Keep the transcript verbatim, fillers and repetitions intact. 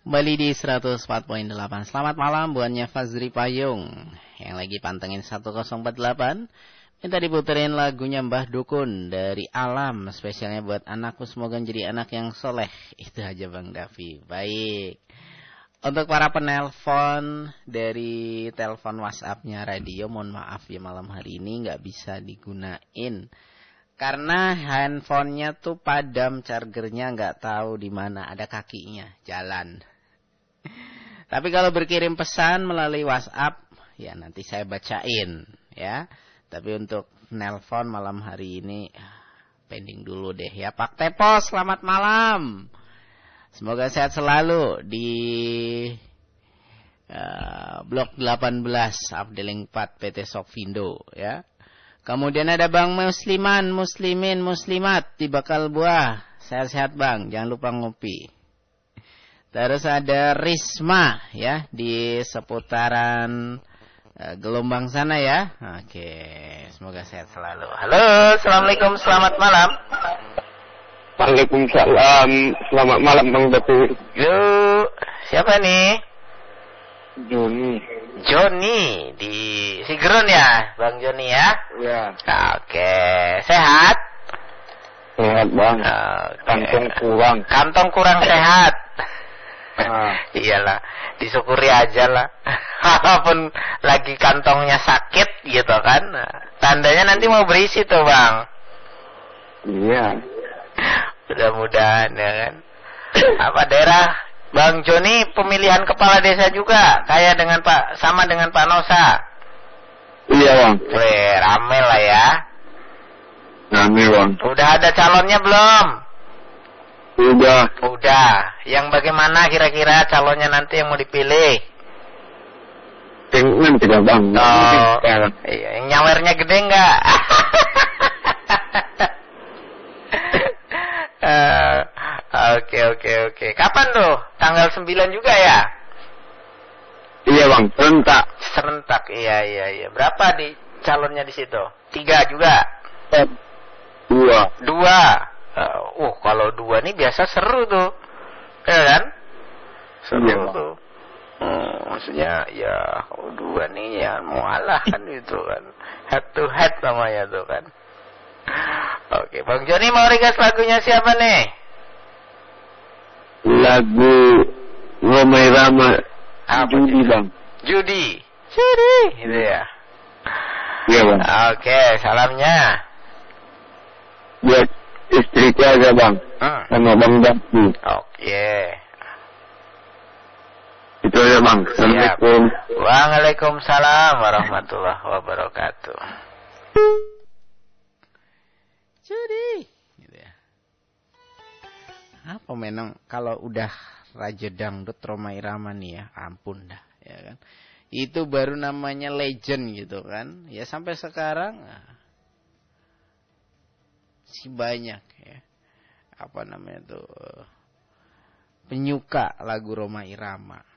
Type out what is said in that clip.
Kembali di seratus empat koma delapan. Selamat malam buatnya Fazri Payung yang lagi pantengin seratus empat puluh delapan. Minta diputerin lagunya Mbah Dukun dari Alam, spesialnya buat anakku, semoga jadi anak yang soleh. Itu aja Bang Davi. Baik. Untuk para penelpon dari telepon WhatsApp-nya radio, mohon maaf ya malam hari ini nggak bisa digunain. Karena handphonenya tuh padam, chargernya nggak tahu di mana, ada kakinya, jalan. Tapi kalau berkirim pesan melalui WhatsApp, ya nanti saya bacain, ya. Tapi untuk nelpon malam hari ini, pending dulu deh ya. Pak Tepos, selamat malam. Semoga sehat selalu di uh, Blok delapan belas, Afdeling empat, P T Sokvindo, ya. Kemudian ada Bang Musliman, Muslimin, Muslimat di Bakal Buah. Sehat-sehat Bang, jangan lupa ngopi. Terus ada Risma ya di seputaran uh, Gelombang sana ya. Oke, semoga sehat selalu. Halo, Assalamualaikum, selamat malam. Waalaikumsalam, selamat malam Bang Davi. Yuk, siapa nih? Joni. Joni di Sigrun ya, Bang Joni ya? Ya. Oke, sehat? Sehat Bang. Oke. Kantong kurang. Kantong kurang sehat. Ah. Iyalah, disyukuri aja lah. Walaupun lagi kantongnya sakit gitu kan. Tandanya nanti mau berisi tuh Bang. Iya. Mudah-mudahan ya kan. Apa daerah Bang Joni pemilihan kepala desa juga kayak dengan Pak, sama dengan Pak Nosa. Iya Bang. Weh, rame lah ya. Rame Bang. Udah ada calonnya belum? Udah. Udah. Yang bagaimana kira-kira calonnya nanti yang mau dipilih? Pengen tidak Bang. Oh, iya. Yang nyawernya gede nggak? uh, Oke oke oke. Kapan tuh? Tanggal sembilan juga ya? Iya Bang, serentak. Serentak, iya iya iya. Berapa di calonnya di situ? Tiga juga? Dua. Dua. Uh, uh, kalau dua nih biasa seru tuh, ya kan? Seru iya, tuh. Hmm, maksudnya ya kalau dua nih ya mualah kan gitu kan. Head to head namanya tuh kan. Oke, Bang Joni mau request lagunya siapa nih? Lagu Romai Rama. Judi Bang. Judi. Judi, gitu ya. Iya Bang. Oke, salamnya. Buat istri keluarga Bang. Hmm. Sama Bang Davi. Oke. Itu aja Bang. Assalamualaikum. Waalaikumsalam warahmatullahi wabarakatuh. Judi. Gitu ya. Apa memang kalau udah Raja Dangdut Rhoma Irama nih ya, ampun dah, ya kan. Itu baru namanya legend gitu kan. Ya sampai sekarang si banyak ya. Apa namanya tuh, penyuka lagu Rhoma Irama.